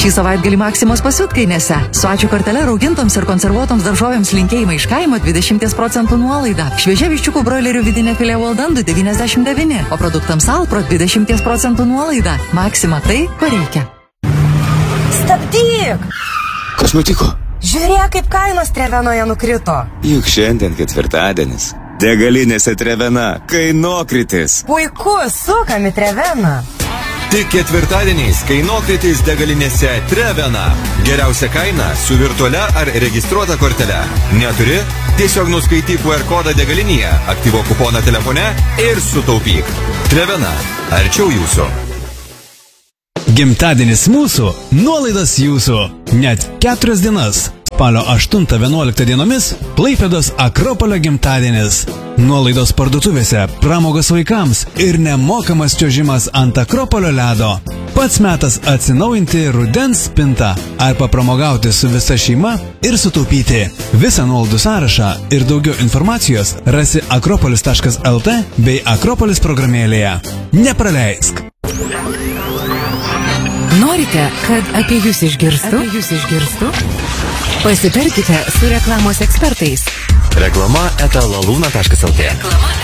Šį savaitgalį Maksimos pasiutkainėse. Su ačiū kortele raugintoms ir konservuotoms daržovėms linkėjimai iš kaimo 20% nuolaida. Šviežia viščiukų broilerių vidinė filė Waldan 2,99, o produktams Alpro 20% nuolaida. Maksima tai, ko reikia. Stabdyk! Kas nutiko? Žiūrėk, kaip kainos Trevenoje nukrito. Juk šiandien ketvirtadienis. Degalinėse Trevena kainokritis. Puiku, sukam į Treveną. Tik ketvirtadieniais kainokritis degalinėse Trevena. Geriausia kaina su virtualia ar registruota kortele. Neturi? Tiesiog nuskaityk QR kodą degalinėje, aktyvuok kuponą telefone ir sutaupyk. Trevena. Arčiau jūsų. Gimtadienis mūsų, nuolaidos jūsų. Net 4 dienas. Spalio 8-11 dienomis Klaipėdos Akropolio gimtadienis. Nuolaidos parduotuvėse, pramogos vaikams ir nemokamas čiuožimas ant Akropolio ledo. Pats metas atsinaujinti rudens spintą ar papramogauti su visa šeima ir sutaupyti. Visą nuolaidų sąrašą ir daugiau informacijos rasi akropolis.lt bei Akropolis programėlėje. Nepraleisk! Norite, kad apie jūs išgirstų? Pasitarkite su reklamos ekspertais. Reklama @laluna.lt.